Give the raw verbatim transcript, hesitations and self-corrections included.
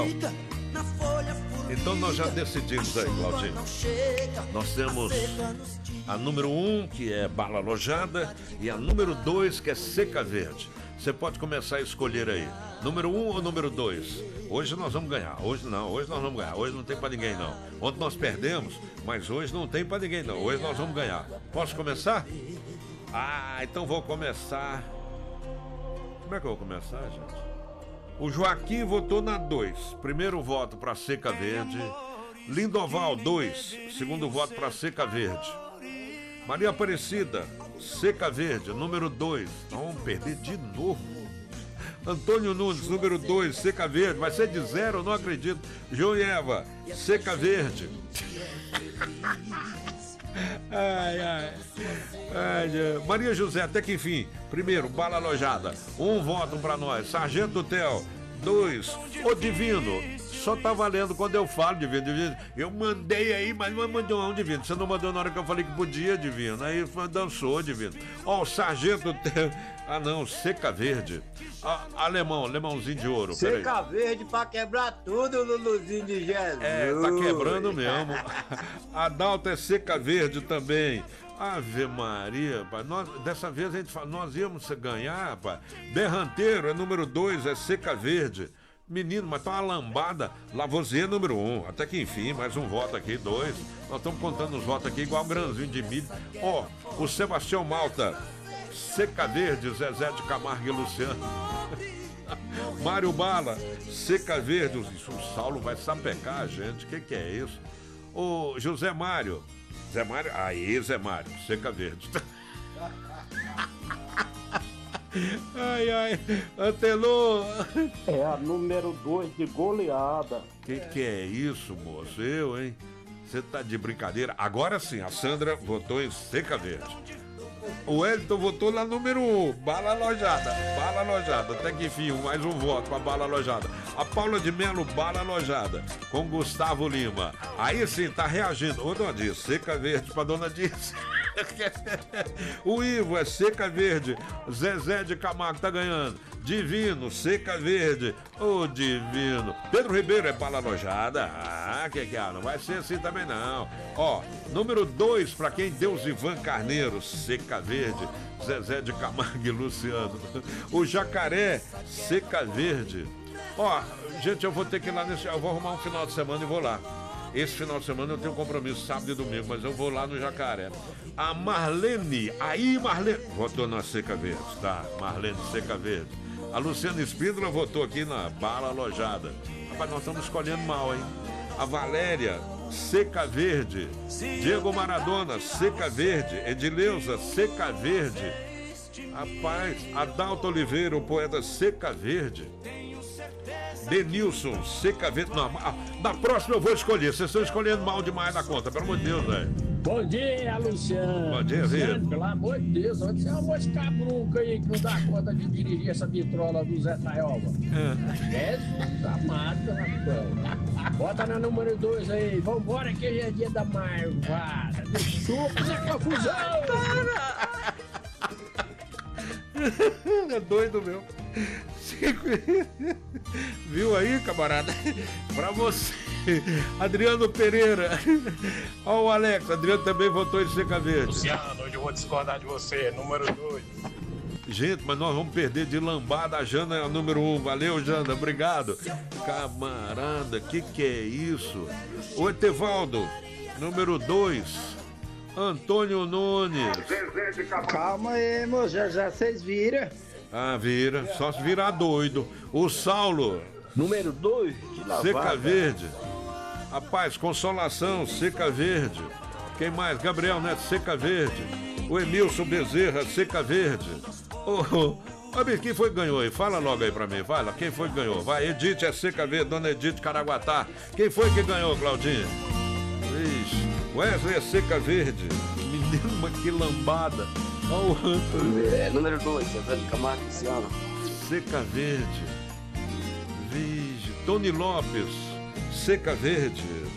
Então nós já decidimos aí, Claudinho. Nós temos a número um, que é Bala Alojada, e a número dois, que é Seca Verde. Você pode começar a escolher aí. Número um ou número dois? Hoje nós vamos ganhar. Hoje não, hoje nós vamos ganhar. Hoje não tem pra ninguém não. Ontem nós perdemos, mas hoje não tem pra ninguém não. Hoje nós vamos ganhar. Posso começar? Ah, então vou começar. Como é que eu vou começar, gente? O Joaquim votou na dois. Primeiro voto para Seca Verde. Lindoval, dois. Segundo voto para Seca Verde. Maria Aparecida, Seca Verde, número dois. Vamos perder de novo. Antônio Nunes, número dois, Seca Verde. Vai ser de zero, eu não acredito. João e Eva, Seca Verde. Ai, ai. Ai, Maria José, até que enfim. Primeiro, Bala Alojada. Um voto pra nós. Sargento Tel, dois. Ô Divino, só tá valendo quando eu falo, Divino. Divino. Eu mandei aí, mas não mandou não, Divino. Você não mandou na hora que eu falei que podia, Divino. Aí dançou, Divino. Ó, o Sargento Tel. Ah, não, Seca Verde. Ah, alemão, alemãozinho de ouro. Seca Verde pra quebrar tudo, Luluzinho de Jesus. É, tá quebrando mesmo. Adalto é Seca Verde também. Ave Maria, pai. Nós, dessa vez a gente fala, nós íamos ganhar, pai. Berranteiro é número dois, é Seca Verde. Menino, mas tá uma lambada. Lavoisier número um. Até que enfim, mais um voto aqui, dois. Nós estamos contando os votos aqui igual um grãozinho de milho. Ó, oh, o Sebastião Malta, Seca Verde, Zezé de Camargo e Luciano. Mário Bala, Seca Verde. O Saulo vai sapecar a gente. O que, que é isso? O José Mário. Zé Mário? Aí, Zé Mário, Seca Verde. Ai, ai, Antelô. É a número dois de goleada. Que que é isso, moço? Eu, hein? Você tá de brincadeira? Agora sim, a Sandra votou em Seca Verde. O Elton votou na número um, Bala Alojada. Bala Alojada, até que enfim, mais um voto pra Bala Alojada. A Paula de Melo, Bala Alojada, com Gustavo Lima. Aí sim, tá reagindo. Ô, Dona Dias, Seca Verde pra Dona Dias. O Ivo é Seca Verde. Zezé de Camargo tá ganhando. Divino, Seca Verde. Ô, Divino. Pedro Ribeiro é Bala Alojada. Ah, que que é? Não vai ser assim também não. Ó, número dois pra quem? Deus Ivan Carneiro, Seca Verde. Zezé de Camargo e Luciano. O Jacaré, Seca Verde. Ó, gente, eu vou ter que ir lá nesse... Eu vou arrumar um final de semana e vou lá. Esse final de semana eu tenho compromisso sábado e domingo, mas eu vou lá no Jacaré. A Marlene, aí Marlene, votou na Seca Verde, tá? Marlene, Seca Verde. A Luciana Espíndola votou aqui na Bala Alojada. Rapaz, nós estamos escolhendo mal, hein? A Valéria, Seca Verde. Diego Maradona, Seca Verde. Edileuza, Seca Verde. Rapaz, Adalto Oliveira, o poeta, Seca Verde. Denilson, Seca Verde. Não, na próxima eu vou escolher. Vocês estão escolhendo mal demais da conta, pelo amor de Deus, velho. Bom dia, Luciano. Bom dia, Luciano, Vira. pelo amor de Deus, onde você é uma mosca branca aí que não dá conta de dirigir essa vitrola do Zé Taioba? É. Jesus amado, rapaz. Bota na número dois aí. Vambora que hoje é dia da marvada. Desculpa essa confusão. É doido, meu. Viu aí, camarada? Pra você, Adriano Pereira. Ó, o Alex, Adriano também votou em Seca Verde. Luciano, hoje eu vou discordar de você, número dois. Gente, mas nós vamos perder de lambada. A Jana é a número um. Valeu, Jana, obrigado. Camarada, que que é isso? O Etevaldo, número dois. Antônio Nunes. Calma aí, moço, já, já vocês viram. Ah, vira, só se virar doido. O Saulo, Número dois de lavada. Seca Verde. Rapaz, Consolação, Seca Verde. Quem mais? Gabriel Neto, Seca Verde. O Emilson Bezerra, Seca Verde. Ô, oh, quem foi que ganhou aí? Fala logo aí pra mim, fala. Quem foi que ganhou? Vai, Edith é Seca Verde, Dona Edith Caraguatá. Quem foi que ganhou, Claudinha? Ixi, Wesley é Seca Verde. Menino, mas que lambada. Ó, oh, é, número dois, Zé de Camargo e Luciano. Seca Verde. Vige. Tony Lopes, Seca Verde.